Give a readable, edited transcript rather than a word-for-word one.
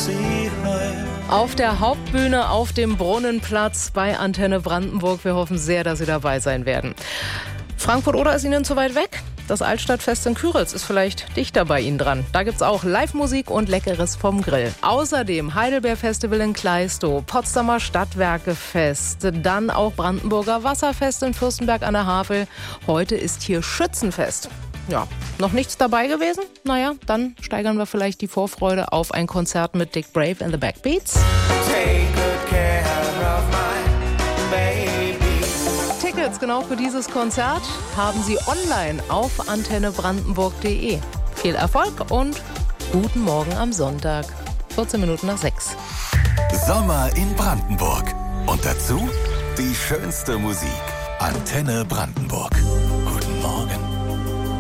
sie heim. Auf der Hauptbühne auf dem Brunnenplatz bei Antenne Brandenburg. Wir hoffen sehr, dass Sie dabei sein werden. Frankfurt oder ist Ihnen zu weit weg? Das Altstadtfest in Küritz ist vielleicht dichter bei Ihnen dran. Da gibt's auch Live-Musik und Leckeres vom Grill. Außerdem Heidelbeer-Festival in Kleistow, Potsdamer Stadtwerkefest, dann auch Brandenburger Wasserfest in Fürstenberg an der Havel. Heute ist hier Schützenfest. Ja, noch nichts dabei gewesen? Naja, dann steigern wir vielleicht die Vorfreude auf ein Konzert mit Dick Brave and the Backbeats. Take good care of my baby. Tickets genau für dieses Konzert haben Sie online auf antennebrandenburg.de. Viel Erfolg und guten Morgen am Sonntag, 14 Minuten nach 6. Sommer in Brandenburg. Und dazu die schönste Musik. Antenne Brandenburg.